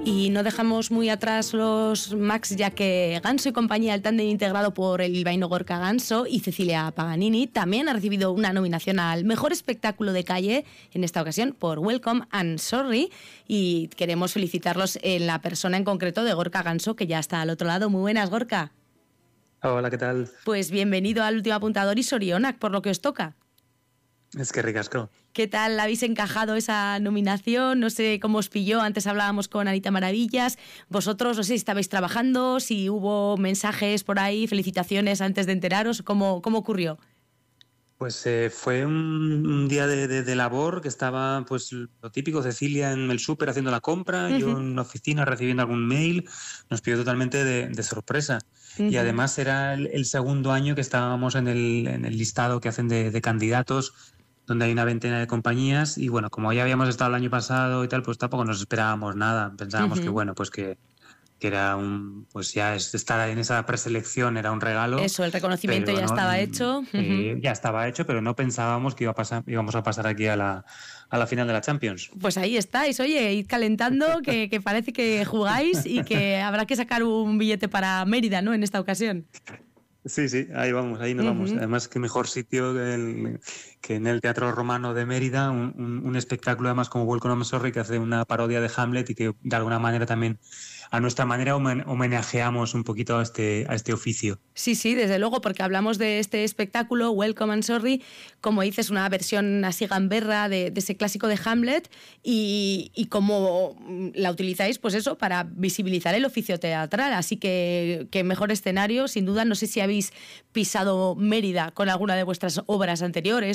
Y no dejamos muy atrás los Max, ya que Ganso y compañía, el tándem integrado por el bilbaíno Gorka Ganso y Cecilia Paganini, también ha recibido una nominación al mejor espectáculo de calle, en esta ocasión por Welcome and Sorry, y queremos felicitarlos en la persona en concreto de Gorka Ganso, que ya está al otro lado. Muy buenas, Gorka. Hola, ¿qué tal? Pues bienvenido al Último Apuntador y sorionak por lo que os toca. Es que ricasco. ¿Qué tal habéis encajado esa nominación? No sé cómo os pilló, antes hablábamos con Anita Maravillas. Vosotros, no sé si estabais trabajando, si hubo mensajes por ahí, felicitaciones antes de enteraros, ¿cómo ocurrió? Pues fue un día de labor que estaba, pues lo típico, Cecilia en el súper haciendo la compra, yo en la oficina recibiendo algún mail, nos pilló totalmente de sorpresa. Y además era el segundo año que estábamos en el listado que hacen de candidatos, donde hay una veintena de compañías, y bueno, como ya habíamos estado el año pasado y tal, pues tampoco nos esperábamos nada. Pensábamos que bueno, pues que era pues ya estar en esa preselección era un regalo. Eso, el reconocimiento ya estaba hecho. Ya estaba hecho, pero no pensábamos que íbamos a pasar aquí a la final de la Champions. Pues ahí estáis, oye, id calentando, que parece que jugáis y que habrá que sacar un billete para Mérida, ¿no?, en esta ocasión. Sí, ahí vamos, ahí nos vamos. Además, qué mejor sitio que en el Teatro Romano de Mérida, un espectáculo además como Welcome and Sorry, que hace una parodia de Hamlet y que de alguna manera también, a nuestra manera, homenajeamos un poquito a este oficio. Sí, desde luego, porque hablamos de este espectáculo, Welcome and Sorry, como dices, una versión así gamberra de ese clásico de Hamlet, y cómo la utilizáis, pues eso, para visibilizar el oficio teatral. Así que mejor escenario, sin duda. No sé si habéis pisado Mérida con alguna de vuestras obras anteriores